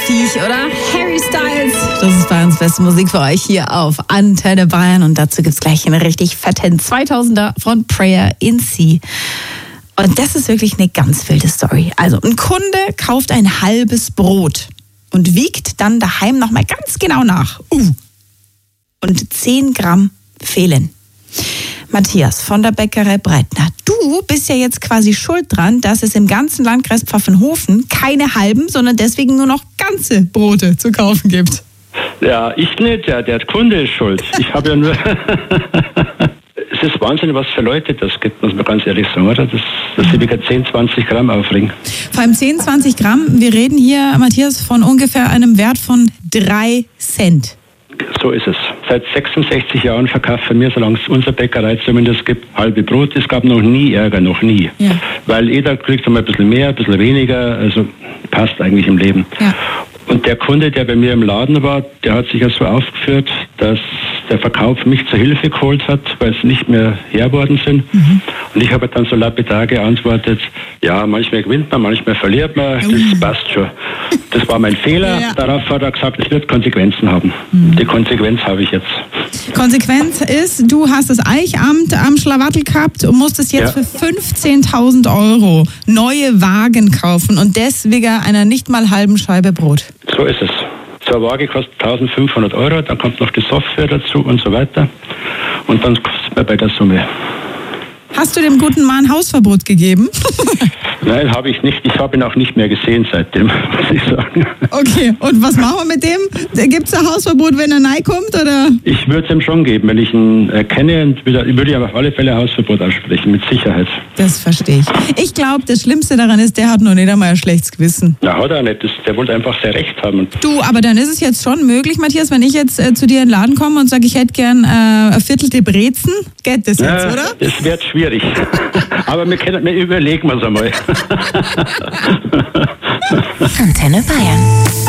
Prestige, oder? Harry Styles. Das ist bei uns beste Musik für euch hier auf Antenne Bayern. Und dazu gibt's gleich einen richtig fetten 2000er von Prayer in Sea. Und das ist wirklich eine ganz wilde Story. Also ein Kunde kauft ein halbes Brot und wiegt dann daheim nochmal ganz genau nach. Und 10 Gramm fehlen. Matthias von der Bäckerei Breitner, du bist ja jetzt quasi schuld dran, dass es im ganzen Landkreis Pfaffenhofen keine halben, sondern deswegen nur noch ganze Brote zu kaufen gibt. Ja, ich nicht, der Kunde ist schuld. Ich habe ja nur... Es ist Wahnsinn, was für Leute das gibt, muss man ganz ehrlich sagen, oder? Dass sie wieder 10, 20 Gramm aufregen. Vor allem 10, 20 Gramm, wir reden hier, Matthias, von ungefähr einem Wert von 3 Cent. So ist es. Seit 66 Jahren verkaufen wir, solange es unsere Bäckerei zumindest gibt, halbe Brot. Es gab noch nie Ärger, noch nie. Ja. Weil jeder kriegt einmal ein bisschen mehr, ein bisschen weniger, also passt eigentlich im Leben. Ja. Und der Kunde, der bei mir im Laden war, der hat sich ja so aufgeführt, dass der Verkauf mich zur Hilfe geholt hat, weil es nicht mehr her worden sind. Mhm. Und ich habe dann so lapidar geantwortet, ja, manchmal gewinnt man, manchmal verliert man, das passt schon. Das war mein Fehler. Ja. Darauf hat er gesagt, es wird Konsequenzen haben. Mhm. Die Konsequenz habe ich jetzt. Konsequenz ist, du hast das Eichamt am Schlawattel gehabt und musstest jetzt für 15.000 € neue Wagen kaufen und deswegen einer nicht mal halben Scheibe Brot. So ist es. So eine Waage kostet 1.500 €, dann kommt noch die Software dazu und so weiter. Und dann kostet man bei der Summe. Hast du dem guten Mann Hausverbot gegeben? Nein, habe ich nicht. Ich habe ihn auch nicht mehr gesehen seitdem, muss ich sagen. Okay, und was machen wir mit dem? Gibt es ein Hausverbot, wenn er reinkommt, oder? Ich würde es ihm schon geben, wenn ich ihn kenne. Ich würde ihm auf alle Fälle ein Hausverbot aussprechen, mit Sicherheit. Das verstehe ich. Ich glaube, das Schlimmste daran ist, der hat noch nicht einmal ein schlechtes Gewissen. Na, hat er nicht. Der wollte einfach sehr recht haben. Du, aber dann ist es jetzt schon möglich, Matthias, wenn ich jetzt zu dir in den Laden komme und sage, ich hätte gern ein Viertel Brezen, geht das jetzt, oder? Das wird schwierig. Aber wir überlegen es einmal. Antenne Bayern.